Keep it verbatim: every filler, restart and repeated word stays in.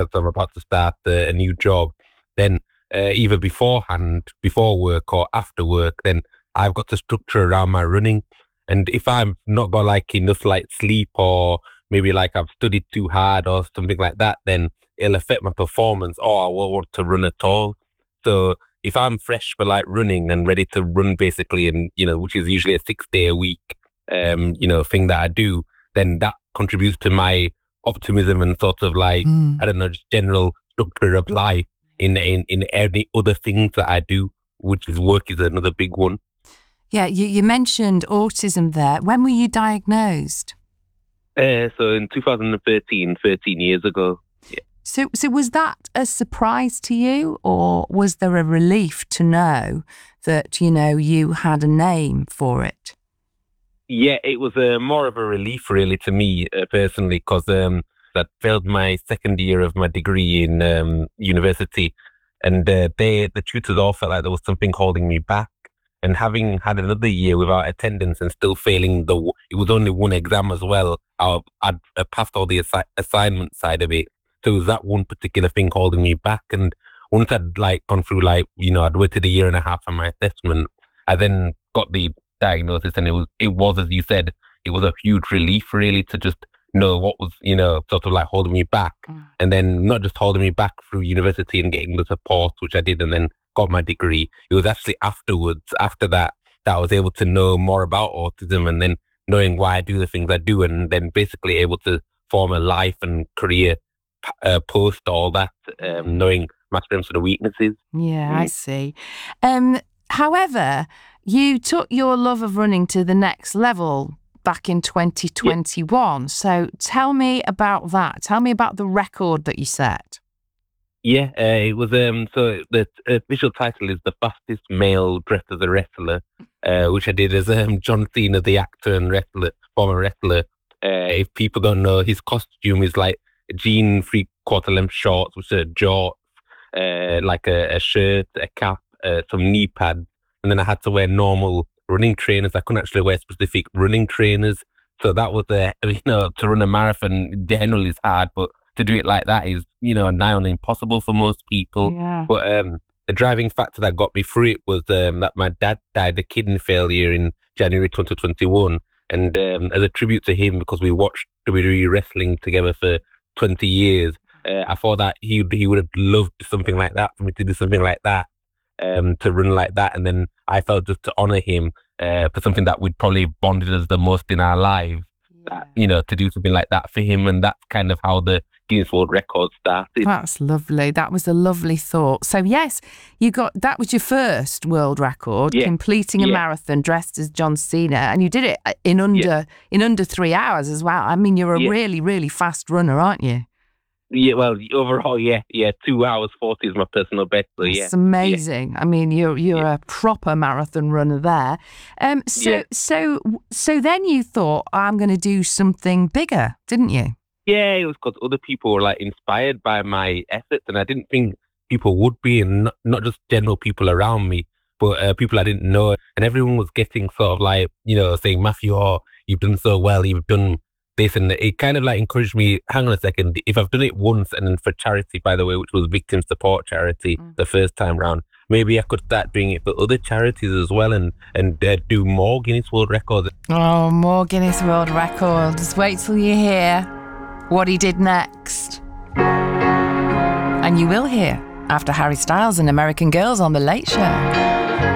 so I'm about to start uh, a new job, then uh, either beforehand, before work or after work, then I've got to structure around my running. And if I'm not got like enough like sleep, or maybe like I've studied too hard or something like that, then it'll affect my performance, or I won't want to run at all. So if I'm fresh for like running and ready to run basically, and, you know, which is usually a six day a week, um, you know, thing that I do, then that contributes to my optimism and sort of like, Mm. I don't know, just general structure of life in, in, in any other things that I do, which is work is another big one. Yeah, you, you mentioned autism there. When were you diagnosed? Uh, so in two thousand thirteen, thirteen years ago. Yeah. So, so was that a surprise to you, or was there a relief to know that, you know, you had a name for it? Yeah, it was uh, more of a relief really to me uh, personally, because um, I failed my second year of my degree in um, university, and uh, they, the tutors all felt like there was something holding me back. And having had another year without attendance and still failing the, it was only one exam as well. I, I'd I passed all the assi- assignment side of it. So it was that one particular thing holding me back. And once I'd like gone through like, you know, I'd waited a year and a half on my assessment, I then got the diagnosis, and it was, it was, as you said, it was a huge relief really to just know what was, you know, sort of like holding me back. Mm. And then not just holding me back through university and getting the support, which I did, and then got my degree. It was actually afterwards, after that, that I was able to know more about autism, and then knowing why I do the things I do, and then basically able to form a life and career uh, post all that, um, knowing my strengths and weaknesses. Yeah, Mm. I see. Um, however, you took your love of running to the next level back in twenty twenty-one. Yeah. So tell me about that. Tell me about the record that you set. Yeah, uh, it was, um, so the official title is The Fastest Male Dressed as a Wrestler, uh, which I did as um, John Cena, the actor and wrestler, former wrestler. Uh, if people don't know, his costume is like jean three-quarter length shorts with a jorts, uh, like a, a shirt, a cap, uh, some knee pads, and then I had to wear normal running trainers. I couldn't actually wear specific running trainers. So that was, uh, you know, to run a marathon generally is hard, but to do it like that is, you know, nigh on impossible for most people. Yeah. But um, the driving factor that got me through it was um, that my dad died of kidney failure in January twenty twenty-one. And um, as a tribute to him, because we watched W W E wrestling together for twenty years, uh, I thought that he, he would have loved something like that, for me to do something like that, um, to run like that. And then I felt just to honour him uh, for something that we'd probably bonded us the most in our lives. Yeah. That, you know, to do something like that for him. And that's kind of how the Guinness World Record started. That's lovely. That was a lovely thought. So yes, you got, that was your first world record, Yeah. completing a Yeah. marathon dressed as John Cena, and you did it in under Yeah. in under three hours as well. I mean, you're a Yeah. really, really fast runner, aren't you? Yeah, well, overall, yeah, yeah, two hours forty is my personal best. So yeah, It's amazing. I mean, you're you're Yeah. a proper marathon runner there. Um, so Yeah. so so then you thought, I'm going to do something bigger, didn't you? yeah, it was because other people were like inspired by my efforts, and I didn't think people would be, and not, not just general people around me, but uh, people I didn't know, and everyone was getting sort of like, you know, saying, Matthew, oh, you've done so well, you've done this, and it kind of like encouraged me, hang on a second, if I've done it once, and then for charity, by the way, which was Victim Support Charity, Mm. the first time round, maybe I could start doing it for other charities as well, and, and uh, do more Guinness World Records. Oh, more Guinness World Records. Wait till you hear what he did next. And you will hear after Harry Styles and American Girls on The Late Show.